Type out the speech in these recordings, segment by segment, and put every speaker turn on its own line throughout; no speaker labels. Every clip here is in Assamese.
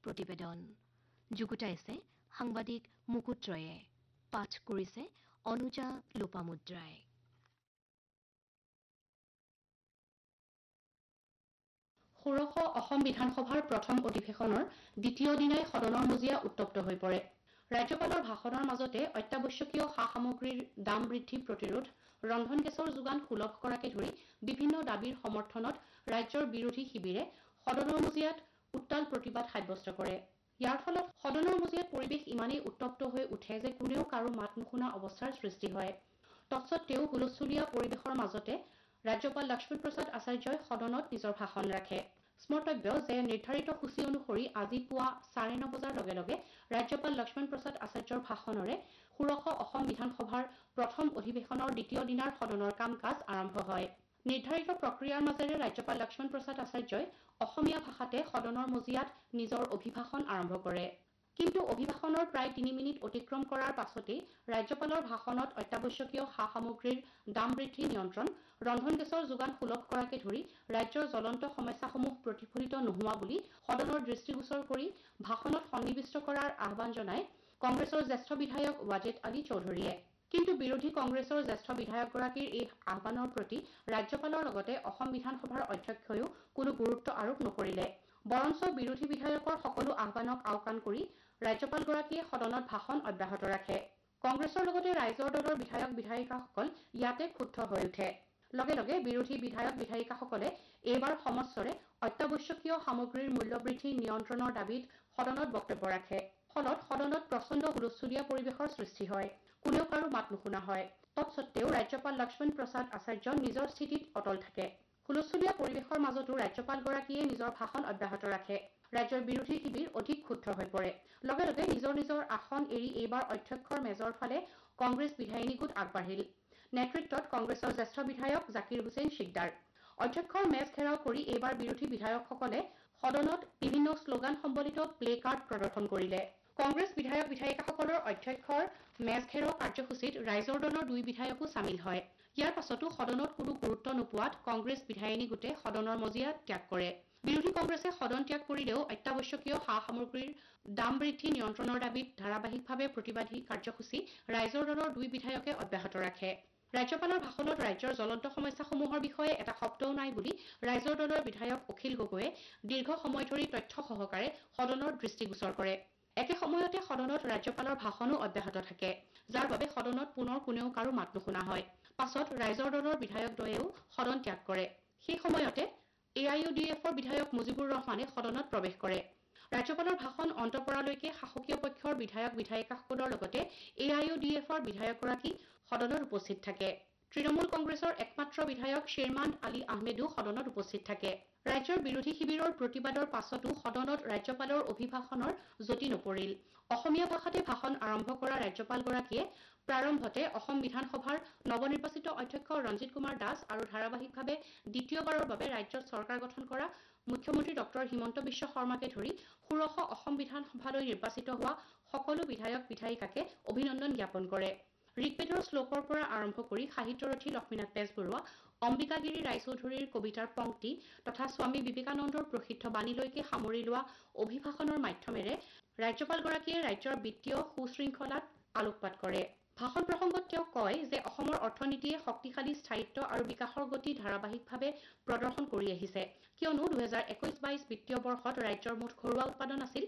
প্ৰতিবেদন যুগুতাইছে সাংবাদিক মুকুট ৰয়ে পাঠ কৰিছে অনুজা লোপামুদ্ৰাই
ষোড়শ অসম বিধানসভাৰ প্ৰথম অধিৱেশনৰ দ্বিতীয় দিনাই সদনৰ মজিয়া উত্তপ্ত হৈ পৰে ৰাজ্যপালৰ ভাষণৰ মাজতে অত্যাৱশ্যকীয় সা-সামগ্ৰীৰ দাম বৃদ্ধি প্ৰতিৰোধ ৰন্ধন গেছৰ যোগান সুলভ কৰাকে ধৰি বিভিন্ন দাবীৰ সমৰ্থনত ৰাজ্যৰ বিৰোধী শিবিৰে সদনৰ মজিয়াত উত্তাল প্ৰতিবাদ সাব্যস্ত কৰে ইয়াৰ ফলত সদনৰ মজিয়াত পৰিৱেশ ইমানেই উত্তপ্ত হৈ উঠে যে কোনেও কাৰো মাত নুশুনা অৱস্থাৰ সৃষ্টি হয় তৎসত্ত্বেও হুলস্থুলীয়া পৰিৱেশৰ মাজতে ৰাজ্যপাল লক্ষ্মীপ্ৰসাদ আচাৰ্যই সদনত নিজৰ ভাষণ ৰাখে স্মৰ্তব্য যে নিৰ্ধাৰিত সূচী অনুসৰি আজি পুৱা 9:30 বজাৰ লগে লগে ৰাজ্যপাল লক্ষ্মীপ্ৰসাদ আচাৰ্যৰ ভাষণৰে ষোড়শ অসম বিধানসভাৰ প্ৰথম অধিৱেশনৰ দ্বিতীয় দিনাৰ সদনৰ কাম-কাজ আৰম্ভ হয় নিৰ্ধাৰিত প্ৰক্ৰিয়াৰ মাজেৰে ৰাজ্যপাল লক্ষ্মীপ্ৰসাদ আচাৰ্যই অসমীয়া ভাষাতে সদনৰ মজিয়াত নিজৰ অভিভাষণ আৰম্ভ কৰে কিন্তু অভিভাষণৰ প্ৰায় 3 মিনিট অতিক্ৰম কৰাৰ পাছতেই ৰাজ্যপালৰ ভাষণত অত্যাৱশ্যকীয় সা-সামগ্ৰীৰ দাম বৃদ্ধি নিয়ন্ত্ৰণ ৰন্ধন গেছৰ যোগান সুলভ কৰাকে ধৰি ৰাজ্যৰ জ্বলন্ত সমস্যাসমূহ প্ৰতিফলিত নোহোৱা বুলি সদনৰ দৃষ্টিগোচৰ কৰি ভাষণত সন্নিৱিষ্ট কৰাৰ আহ্বান জনায় কংগ্ৰেছৰ জ্যেষ্ঠ বিধায়ক ৱাজেদ আলী চৌধুৰীয়ে কিন্তু বিৰোধী কংগ্ৰেছৰ জ্যেষ্ঠ বিধায়কগৰাকীৰ এই আহ্বানৰ প্ৰতি ৰাজ্যপালৰ লগতে অসম বিধানসভাৰ অধ্যক্ষইও কোনো গুৰুত্ব আৰোপ নকৰিলে বৰঞ্চ বিৰোধী বিধায়কৰ সকলো আহ্বানক আওকাণ কৰি ৰাজ্যপালগৰাকীয়ে সদনত ভাষণ অব্যাহত ৰাখে কংগ্ৰেছৰ লগতে ৰাইজৰ দলৰ বিধায়ক বিধায়িকাসকল ইয়াতে ক্ষুব্ধ হৈ উঠে লগে লগে বিৰোধী বিধায়ক বিধায়িকাসকলে এইবাৰ সমস্বৰে অত্যাৱশ্যকীয় সামগ্ৰীৰ মূল্যবৃদ্ধি নিয়ন্ত্ৰণৰ দাবীত সদনত বক্তব্য ৰাখে ফলত সদনত প্ৰচণ্ড হুলস্থুলীয়া পৰিৱেশৰ সৃষ্টি হয় কোনেও কাৰো মাত নুশুনা হয় তৎসত্ত্বেও ৰাজ্যপাল লক্ষ্মণ প্ৰসাদ আচাৰ্য নিজৰ স্থিতিত অটল থাকে হুলস্থুলীয়া পৰিৱেশৰ মাজতো ৰাজ্যপালগৰাকীয়ে নিজৰ ভাষণ অব্যাহত ৰাখে ৰাজ্যৰ বিৰোধী শিবিৰ অধিক ক্ষুব্ধ হৈ পৰে লগে লগে নিজৰ আসন এৰি এইবাৰ অধ্যক্ষৰ মেজৰ ফালে কংগ্ৰেছ বিধায়িনী গোট আগবাঢ়িল নেতৃত্বত কংগ্ৰেছৰ জ্যেষ্ঠ বিধায়ক জাকিৰ হুছেইন শিকদাৰ অধ্যক্ষৰ মেজ ঘেৰাও কৰি এইবাৰ বিৰোধী বিধায়কসকলে সদনত বিভিন্ন শ্লোগান সম্বলিত প্লে কাৰ্ড প্ৰদৰ্শন কৰিলে কংগ্ৰেছ বিধায়ক বিধায়িকাসকলৰ অধ্যক্ষৰ মেজ ঘেৰাও কাৰ্যসূচীত ৰাইজৰ দলৰ 2 বিধায়কো সামিল হয় ইয়াৰ পাছতো সদনত কোনো গুৰুত্ব নোপোৱাত কংগ্ৰেছ বিধায়িনী গোটে সদনৰ মজিয়া ত্যাগ কৰে বিৰোধী কংগ্ৰেছে সদন ত্যাগ কৰিলেও অত্যাৱশ্যকীয় সা-সামগ্ৰীৰ দাম বৃদ্ধি নিয়ন্ত্ৰণৰ দাবীত ধাৰাবাহিকভাৱে প্ৰতিবাদী কাৰ্যসূচী ৰাইজৰ দলৰ 2 বিধায়কে অব্যাহত ৰাখে ৰাজ্যপালৰ ভাষণত ৰাজ্যৰ জ্বলন্ত সমস্যাসমূহৰ বিষয়ে এটা শব্দও নাই বুলি ৰাইজৰ দলৰ বিধায়ক অখিল গগৈয়ে দীৰ্ঘ সময় ধৰি তথ্য সহকাৰে সদনৰ দৃষ্টিগোচৰ কৰে একে সময়তে সদনত ৰাজ্যপালৰ ভাষণো অব্যাহত থাকে যাৰ বাবে সদনত পুনৰ কোনেও কাৰো মাত নুশুনা হয় পাছত ৰাইজৰ দলৰ বিধায়কদ্বয়েও সদন ত্যাগ কৰে সেই সময়তে AIUDFৰ বিধায়ক মুজিবুৰ ৰহমানে সদনত প্ৰৱেশ কৰে ৰাজ্যপালৰ ভাষণ অন্ত পৰালৈকে শাসকীয় পক্ষৰ বিধায়ক বিধায়িকাসকলৰ লগতে AIUDFৰ বিধায়কগৰাকী সদনত উপস্থিত থাকে তৃণমূল কংগ্ৰেছৰ একমাত্ৰ বিধায়ক শ্বেৰমান আলী আহমেদো সদনত উপস্থিত থাকে ৰাজ্যৰ বিৰোধী শিবিৰৰ প্ৰতিবাদৰ পাছতো সদনত ৰাজ্যপালৰ অভিভাষণৰ জটি নপৰিল অসমীয়া ভাষাতে ভাষণ আৰম্ভ কৰা ৰাজ্যপালগৰাকীয়ে প্ৰাৰম্ভতে অসম বিধানসভাৰ নৱনিৰ্বাচিত অধ্যক্ষ ৰঞ্জিত কুমাৰ দাস আৰু ধাৰাবাহিকভাৱে দ্বিতীয়বাৰৰ বাবে ৰাজ্যত চৰকাৰ গঠন কৰা মুখ্যমন্ত্ৰী ডক্টৰ হিমন্ত বিশ্ব শৰ্মাকে ধৰি ষোড়শ অসম বিধানসভালৈ নিৰ্বাচিত হোৱা সকলো বিধায়ক বিধায়িকাকে অভিনন্দন জ্ঞাপন কৰে ঋগ্বেদৰ শ্লোকৰ পৰা আৰম্ভ কৰি সাহিত্যৰথী লক্ষ্মীনাথ বেজবৰুৱা অম্বিকাগিৰি ৰায়চৌধুৰীৰ কবিতাৰ পংক্তি তথা স্বামী বিবেকানন্দৰ প্ৰসিদ্ধ বাণীলৈকে সামৰি লোৱা অভিভাষণৰ মাধ্যমেৰে ৰাজ্যপালগৰাকীয়ে ৰাজ্যৰ বিত্তীয় সুশৃংখলাত আলোকপাত কৰে ভাষণ প্ৰসংগত তেওঁ কয় যে অসমৰ অৰ্থনীতিয়ে শক্তিশালী স্থায়িত্ব আৰু বিকাশৰ গতি ধাৰাবাহিকভাৱে প্ৰদৰ্শন কৰি আহিছে কিয়নো 2021-22 বিত্তীয় বৰ্ষত ৰাজ্যৰ মুঠ ঘৰুৱা উৎপাদন আছিল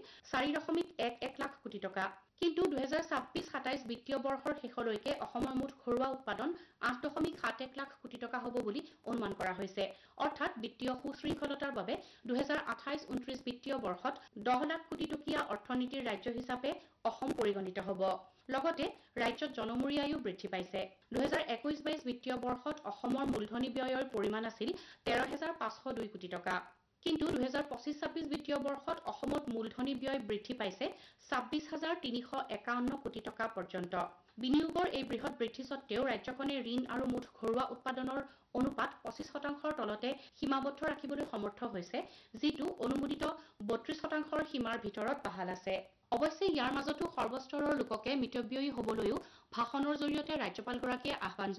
4.11 লাখ কোটি টকা কিন্তু 2026-27 বিত্তীয় বৰ্ষৰ শেষলৈকে অসমৰ মুঠ ঘৰুৱা উৎপাদন 8.71 লাখ কোটি টকা হ'ব বুলি অনুমান কৰা হৈছে অৰ্থাৎ বিত্তীয় সুশৃংখলতাৰ বাবে 2028-29 বিত্তীয় বৰ্ষত 10 লাখ কোটি টকীয়া অৰ্থনীতিৰ ৰাজ্য হিচাপে অসম পৰিগণিত হ'ব লগতে ৰাজ্যত জনমূৰি আয়ু বৃদ্ধি পাইছে 2021-22 বিত্তীয় বৰ্ষত অসমৰ মূলধনী ব্যয়ৰ পৰিমাণ আছিল 13,502 কোটি টকা কিন্তু 2025-26 বিত্তীয় বৰ্ষত অসমত মূলধনী ব্যয় বৃদ্ধি পাইছে 26,351 কোটি টকা পৰ্যন্ত বিনিয়োগৰ এই বৃহৎ বৃদ্ধি সত্ত্বেও ৰাজ্যখনে ঋণ আৰু মুঠ ঘৰুৱা উৎপাদনৰ অনুপাত 25% তলতে সীমাবদ্ধ ৰাখিবলৈ সমৰ্থ হৈছে যিটো অনুমোদিত 32% সীমাৰ ভিতৰত বাহাল আছে অৱশ্যে ইয়াৰ মাজতো সৰ্বস্তৰৰ লোককে মিতব্যয়ী হ'বলৈও ভাষণৰ জৰিয়তে ৰাজ্যপালগৰাকীয়ে আহ্বান